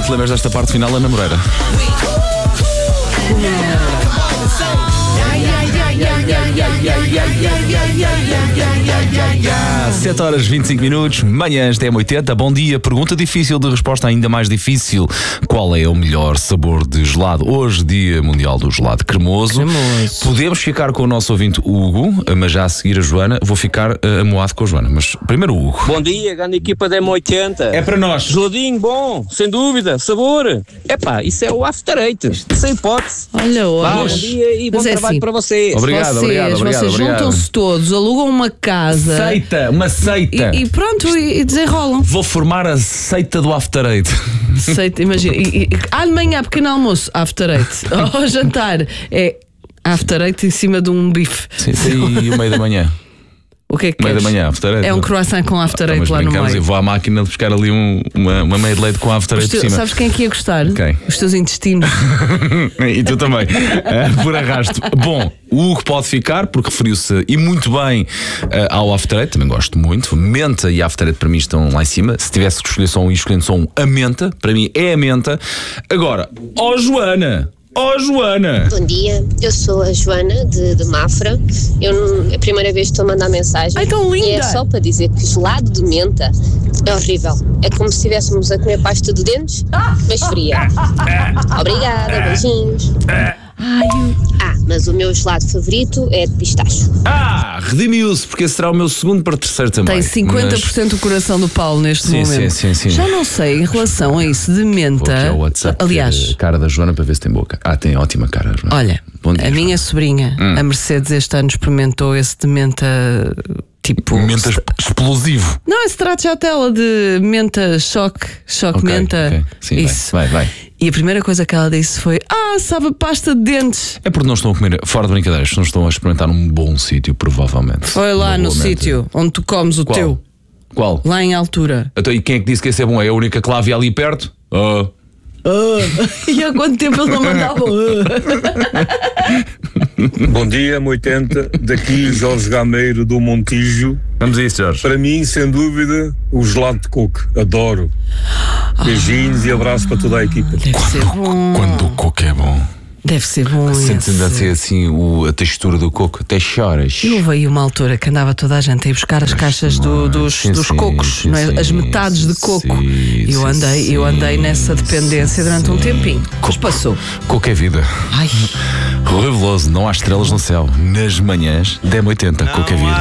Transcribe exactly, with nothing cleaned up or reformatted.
te lembras desta parte final, Ana Moreira? sete horas e vinte e cinco minutos, manhãs D M oitenta. Bom dia, pergunta difícil de resposta ainda mais difícil. Qual é o melhor sabor de gelado? Hoje, Dia Mundial do Gelado Cremoso. Cremoso. Podemos ficar com o nosso ouvinte Hugo, mas já a seguir a Joana. Vou ficar uh, amoado com a Joana, mas primeiro o Hugo. Bom dia, grande equipa da M oitenta. É para nós. Geladinho bom, sem dúvida, sabor. Epá, isso é o after eight, sem hipótese. Olha, Vá, bom hoje. dia e bom Mas é trabalho assim, para vocês. Obrigado, vocês, obrigado, obrigado. Vocês obrigado. juntam-se todos, alugam uma casa Seita, uma seita. e, e pronto, e, e desenrolam. Vou formar a seita do After Eight. Seita, imagina. E, e, à de manhã, pequeno almoço, after eight. Ao jantar, é after eight em cima de um bife. Sim, sim, e o meio da manhã. O que é que Meio queres? da manhã, After Eight. É um croissant com after eight Mas lá no brincamos, meio. eu vou à máquina buscar ali um, uma, uma meia de leite com After Os Eight por teus- cima. sabes quem é que ia gostar? Quem? Os teus intestinos. E tu também. Ah, por arrasto. Bom, o Hugo pode ficar, porque referiu-se e muito bem ah, ao After Eight. Também gosto muito. Menta e After Eight para mim estão lá em cima. Se tivesse que escolher só um e escolhendo só um, a menta. Para mim é a menta. Agora, ó Joana. Ó Joana. Bom dia, eu sou a Joana de, de Mafra. Eu não- é a primeira vez que estou a mandar mensagem. Ai, tão linda! E é só para dizer que gelado de menta é horrível. É como se estivéssemos a comer pasta de dentes, mas fria. Obrigada, beijinhos. Ah, mas o meu gelado favorito é de pistacho. Ah, redimiu-se, porque esse será o meu segundo para terceiro também. Tem cinquenta por cento do coração do Paulo neste Sim, momento. sim, sim, sim. Já não sei em relação a isso de Vou menta. aqui ao WhatsApp Aliás, ver a cara da Joana para ver se tem boca. Ah, tem ótima cara, Joana. olha, Bom dia, a minha sobrinha, Hum. a Mercedes, este ano experimentou esse de menta tipo. Menta es- explosivo. Não, esse trato já tela de menta choque, choque Ok, menta. ok. Sim, isso. vai, vai, vai. E a primeira coisa que ela disse foi: Ah, sabe a pasta de dentes. É porque não estão a comer, fora de brincadeiras, não estão a experimentar num bom sítio, provavelmente. Foi lá Uma no boa menta. sítio onde tu comes o Qual? teu, Qual? lá em altura. Então, e quem é que disse que esse é bom? É a única que lá havia ali perto? Ah. E há quanto tempo ele não mandava? Bom dia, M oitenta. Daqui Jorge Gameiro do Montijo. Vamos a isso, Jorge. Para mim, sem dúvida, o gelado de coco. Adoro. Beijinhos e abraço para toda a equipa. Deve ser bom. Quando o coco é bom. Deve ser bom. Sentes ainda esse. assim, assim o, a textura do coco, até choras. E houve aí uma altura que andava toda a gente a ir buscar as caixas do- dos, Sim, dos sim, cocos, sim, não é? sim, As metades de sim, coco. sim, E eu sim, andei, eu andei sim, nessa dependência durante um tempinho. Mas passou. Coco é vida. Ai. Rui Veloso, não há estrelas no céu. Nas manhãs, D M oitenta, coco é vida.